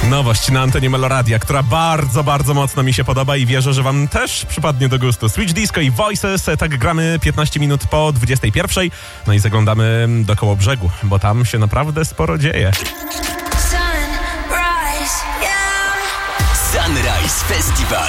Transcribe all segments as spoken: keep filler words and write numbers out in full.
Nowość na antenie Meloradia, która bardzo, bardzo mocno mi się podoba i wierzę, że wam też przypadnie do gustu. Switch Disco i Voices, tak gramy piętnaście minut po dwudziestej pierwszej. No i zaglądamy do Kołobrzegu, bo tam się naprawdę sporo dzieje. Sunrise Festival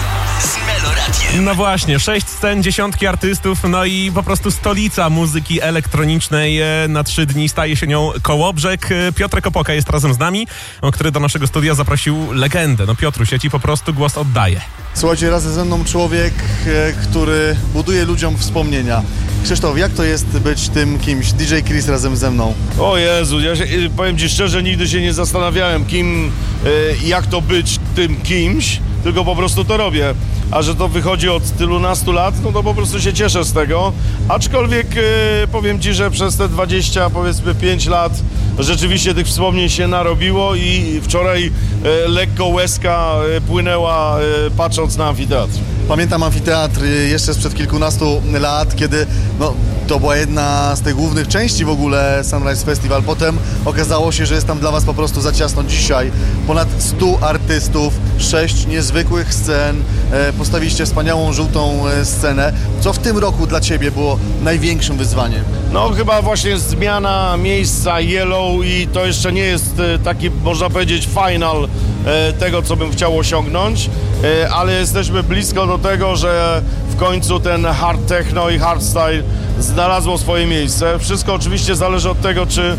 z Meloradiem. No właśnie, sześć scen, dziesiątki artystów, no i po prostu stolica muzyki elektronicznej na trzy dni staje się nią Kołobrzeg. Piotrek Opoka jest razem z nami, który do naszego studia zaprosił legendę. No Piotruś, ja ci po prostu głos oddaję. Słuchajcie, razem ze mną człowiek, który buduje ludziom wspomnienia. Krzysztof, jak to jest być tym kimś? D J Chris razem ze mną. O Jezu, ja się, powiem ci szczerze, nigdy się nie zastanawiałem, kim, jak to być tym kimś, tylko po prostu to robię. A że to wychodzi od tylunastu lat, no to po prostu się cieszę z tego. Aczkolwiek powiem ci, że przez te dwadzieścia, powiedzmy pięć lat rzeczywiście tych wspomnień się narobiło i wczoraj lekko łezka płynęła patrząc na amfiteatr. Pamiętam amfiteatr jeszcze sprzed kilkunastu lat, kiedy no, to była jedna z tych głównych części w ogóle Sunrise Festival. Potem okazało się, że jest tam dla was po prostu za ciasno. Dzisiaj ponad stu artystów, sześć niezwykłych scen, postawiliście wspaniałą żółtą scenę. Co w tym roku dla ciebie było największym wyzwaniem? No chyba właśnie zmiana miejsca Yellow i to jeszcze nie jest taki, można powiedzieć, final tego, co bym chciał osiągnąć, ale jesteśmy blisko do tego, że w końcu ten hard techno i hardstyle znalazło swoje miejsce. Wszystko oczywiście zależy od tego, czy,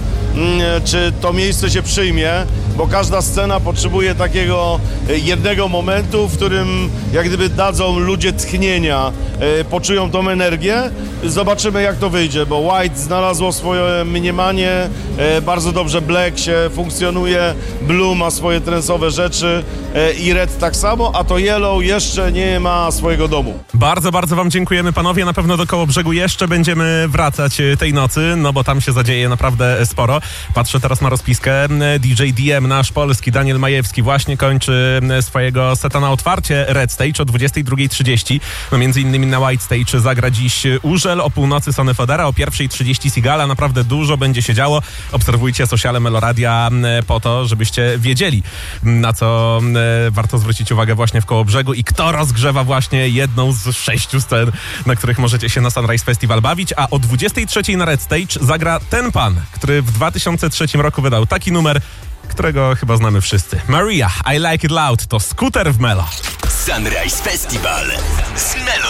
czy to miejsce się przyjmie, bo każda scena potrzebuje takiego jednego momentu, w którym jak gdyby dadzą ludzie tchnienia, poczują tą energię. Zobaczymy, jak to wyjdzie, bo White znalazło swoje mniemanie, bardzo dobrze Black się funkcjonuje, Blue ma swoje trensowe rzeczy i Red tak samo, a to Yellow jeszcze nie ma swojego domu. Bardzo, bardzo wam dziękujemy, panowie. Na pewno do Kołobrzegu jeszcze będziemy wracać tej nocy, no bo tam się zadzieje naprawdę sporo. Patrzę teraz na rozpiskę. D J D M, nasz polski, Daniel Majewski właśnie kończy swojego seta na otwarcie Red Stage o dwudziestej drugiej trzydzieści. No między innymi na White Stage zagra dziś Urzel, o północy Sonny Fodera, o pierwszej trzydzieści Sigala. Naprawdę dużo będzie się działo. Obserwujcie sociale Meloradia po to, żebyście wiedzieli, na co warto zwrócić uwagę właśnie w Kołobrzegu i kto rozgrzewa właśnie jedną z sześciu scen, na których możecie się na Sunrise Festival bawić. A o dwudziestej trzeciej na Red Stage zagra ten pan, który w dwa tysiące trzecim roku wydał taki numer, którego chyba znamy wszyscy. Maria, I Like It Loud, to Scooter w Melo. Sunrise Festival z Melo